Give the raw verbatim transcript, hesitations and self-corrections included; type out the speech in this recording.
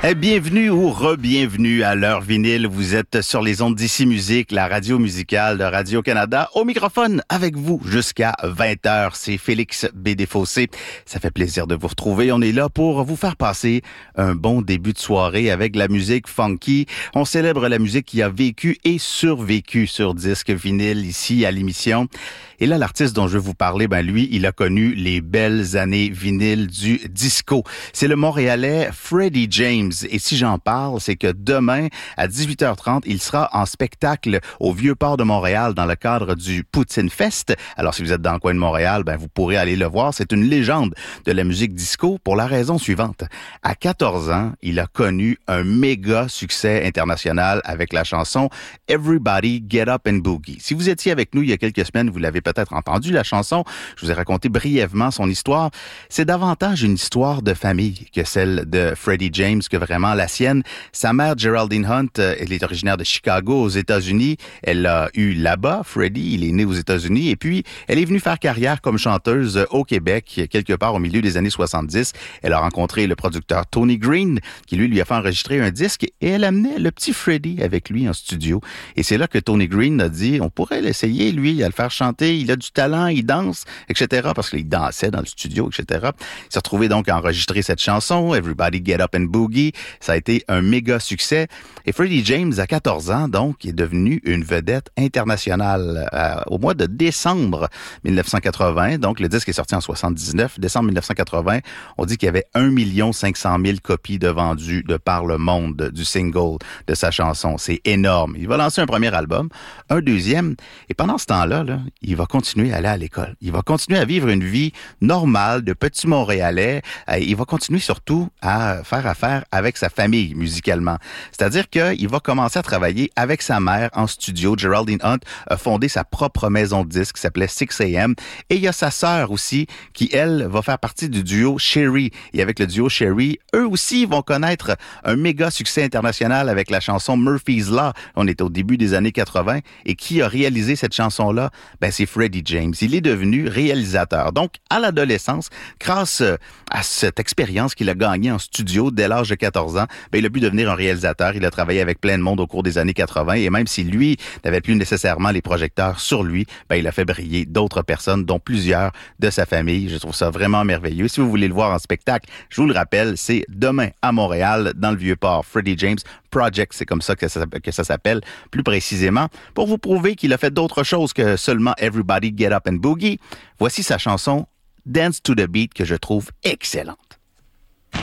Eh, bienvenue ou re-bienvenue à l'heure vinyle. Vous êtes sur les ondes d'Ici Musique, la radio musicale de Radio-Canada. Au microphone avec vous jusqu'à vingt heures. C'est Félix B. Desfossés. Ça fait plaisir de vous retrouver. On est là pour vous faire passer un bon début de soirée avec de la musique funky. On célèbre la musique qui a vécu et survécu sur disque vinyle ici à l'émission. Et là, l'artiste dont je vais vous parler, ben lui, il a connu les belles années vinyles du disco. C'est le Montréalais Freddie James. Et si j'en parle, c'est que demain, à dix-huit heures trente, il sera en spectacle au Vieux-Port de Montréal dans le cadre du Poutine Fest. Alors, si vous êtes dans le coin de Montréal, ben vous pourrez aller le voir. C'est une légende de la musique disco pour la raison suivante. À quatorze ans, il a connu un méga succès international avec la chanson Everybody Get Up and Boogie. Si vous étiez avec nous il y a quelques semaines, vous l'avez peut-être entendu, la chanson. Je vous ai raconté brièvement son histoire. C'est davantage une histoire de famille que celle de Freddie James, que vraiment la sienne. Sa mère, Geraldine Hunt, elle est originaire de Chicago, aux États-Unis. Elle l'a eu là-bas, Freddie. Il est né aux États-Unis. Et puis, elle est venue faire carrière comme chanteuse au Québec, quelque part au milieu des années soixante-dix. Elle a rencontré le producteur Tony Green, qui lui, lui a fait enregistrer un disque. Et elle amenait le petit Freddie avec lui en studio. Et c'est là que Tony Green a dit, on pourrait l'essayer, lui, à le faire chanter. Il a du talent, il danse, et cetera. Parce qu'il dansait dans le studio, et cetera. Il s'est retrouvé donc à enregistrer cette chanson, Everybody Get Up and Boogie. Ça a été un méga succès. Et Freddie James, à quatorze ans, donc, est devenu une vedette internationale. Euh, au mois de décembre dix-neuf cent quatre-vingts, donc le disque est sorti en soixante-dix-neuf, décembre dix-neuf cent quatre-vingts, on dit qu'il y avait un million cinq cent mille copies de vendues de par le monde du single de sa chanson. C'est énorme. Il va lancer un premier album, un deuxième, et pendant ce temps-là, là, il va continuer à aller à l'école. Il va continuer à vivre une vie normale de petit Montréalais. Euh, il va continuer surtout à faire affaire avec sa famille musicalement. C'est-à-dire qu'il va commencer à travailler avec sa mère en studio. Geraldine Hunt a fondé sa propre maison de disques qui s'appelait six A M. Et il y a sa sœur aussi qui, elle, va faire partie du duo Sherry. Et avec le duo Sherry, eux aussi vont connaître un méga succès international avec la chanson Murphy's Law. On est au début des années quatre-vingts. Et qui a réalisé cette chanson-là? Ben, c'est Freddie James. Il est devenu réalisateur. Donc, à l'adolescence, grâce à cette expérience qu'il a gagnée en studio dès l'âge de quatorze ans, ben, il a pu devenir un réalisateur. Il a travaillé avec plein de monde au cours des années quatre-vingts. Et même si lui n'avait plus nécessairement les projecteurs sur lui, ben, il a fait briller d'autres personnes, dont plusieurs de sa famille. Je trouve ça vraiment merveilleux. Si vous voulez le voir en spectacle, je vous le rappelle, c'est demain à Montréal, dans le Vieux-Port. Freddie James Project, c'est comme ça que ça, que ça s'appelle plus précisément, pour vous prouver qu'il a fait d'autres choses que seulement Everybody Get Up and Boogie. Voici sa chanson Dance to the Beat que je trouve excellente.